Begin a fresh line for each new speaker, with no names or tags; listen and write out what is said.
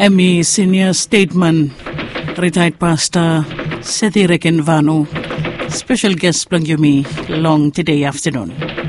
ME Senior Statesman, Retired Pastor Seti Rekin Vanu, special guest Plangyumi long today afternoon.